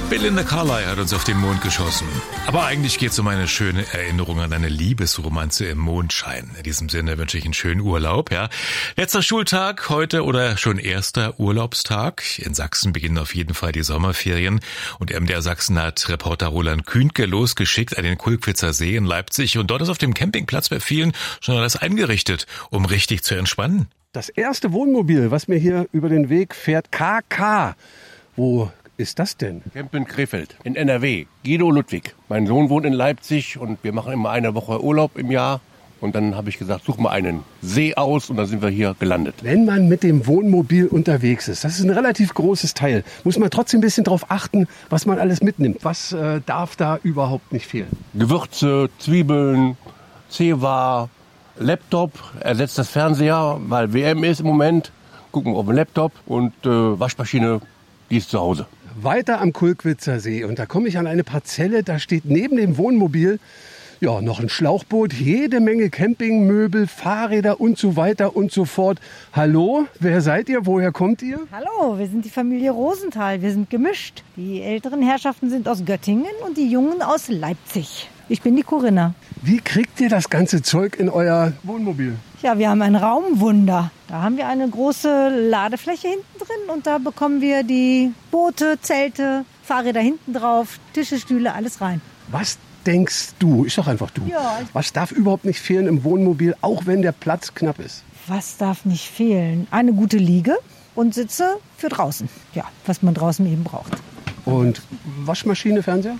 Belinda Carlisle hat uns auf den Mond geschossen. Aber eigentlich geht es um eine schöne Erinnerung an eine Liebesromanze im Mondschein. In diesem Sinne wünsche ich einen schönen Urlaub. Ja. Letzter Schultag heute oder schon erster Urlaubstag. In Sachsen beginnen auf jeden Fall die Sommerferien. Und MDR Sachsen hat Reporter Roland Kühnke losgeschickt an den Kulkwitzer See in Leipzig. Und dort ist auf dem Campingplatz bei vielen schon alles eingerichtet, um richtig zu entspannen. Das erste Wohnmobil, was mir hier über den Weg fährt, KK. Wo ist das denn? Campen Krefeld in NRW. Guido Ludwig. Mein Sohn wohnt in Leipzig und wir machen immer eine Woche Urlaub im Jahr. Und dann habe ich gesagt, such mal einen See aus und dann sind wir hier gelandet. Wenn man mit dem Wohnmobil unterwegs ist, das ist ein relativ großes Teil, muss man trotzdem ein bisschen darauf achten, was man alles mitnimmt. Was darf da überhaupt nicht fehlen? Gewürze, Zwiebeln, Zewa, Laptop, ersetzt das Fernseher, weil WM ist im Moment. Gucken wir auf den Laptop und Waschmaschine, die ist zu Hause. Weiter am Kulkwitzer See und da komme ich an eine Parzelle, da steht neben dem Wohnmobil ja noch ein Schlauchboot, jede Menge Campingmöbel, Fahrräder und so weiter und so fort. Hallo, wer seid ihr? Woher kommt ihr? Hallo, wir sind die Familie Rosenthal, wir sind gemischt. Die älteren Herrschaften sind aus Göttingen und die Jungen aus Leipzig. Ich bin die Corinna. Wie kriegt ihr das ganze Zeug in euer Wohnmobil? Ja, wir haben ein Raumwunder. Da haben wir eine große Ladefläche hinten drin und da bekommen wir die Boote, Zelte, Fahrräder hinten drauf, Tische, Stühle, alles rein. Was denkst du? Ist doch einfach du. Ja. Was darf überhaupt nicht fehlen im Wohnmobil, auch wenn der Platz knapp ist? Was darf nicht fehlen? Eine gute Liege und Sitze für draußen. Ja, was man draußen eben braucht. Und Waschmaschine, Fernseher?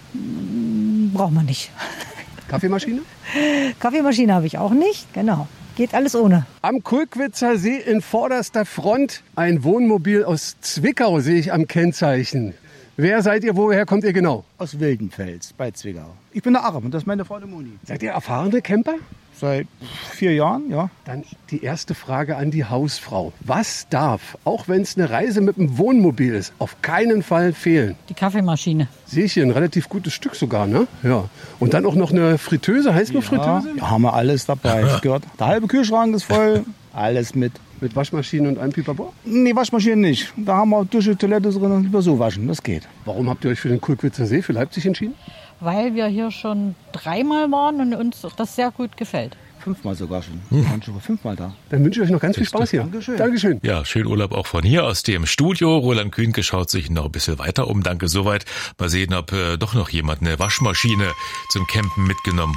Braucht man nicht. Kaffeemaschine? Kaffeemaschine habe ich auch nicht, genau. Geht alles ohne. Am Kulkwitzer See in vorderster Front ein Wohnmobil aus Zwickau sehe ich am Kennzeichen. Wer seid ihr, woher kommt ihr genau? Aus Wildenfels bei Zwickau. Ich bin der Aram und das ist meine Frau der Moni. Seid ihr erfahrene Camper? Seit 4 Jahren, ja. Dann die erste Frage an die Hausfrau. Was darf, auch wenn es eine Reise mit dem Wohnmobil ist, auf keinen Fall fehlen? Die Kaffeemaschine. Sehe ich hier ein relativ gutes Stück sogar, ne? Ja. Und dann auch noch eine Fritteuse, Heißluftfritteuse? Ja, haben wir alles dabei. Das gehört. Der halbe Kühlschrank ist voll, alles mit. Mit Waschmaschine und einem Pipapo? Nee, Waschmaschine nicht. Da haben wir Dusche, Toilette drin und lieber so waschen, das geht. Warum habt ihr euch für den Kulkwitzer See, für Leipzig entschieden? Weil wir hier schon 3-mal waren und uns das sehr gut gefällt. 5-mal sogar schon. Wir waren schon 5-mal da. Dann wünsche ich euch noch ganz viel Spaß hier. Dankeschön. Dankeschön. Ja, schönen Urlaub auch von hier aus dem Studio. Roland Kühnke schaut sich noch ein bisschen weiter um. Danke soweit. Mal sehen, ob doch noch jemand eine Waschmaschine zum Campen mitgenommen hat.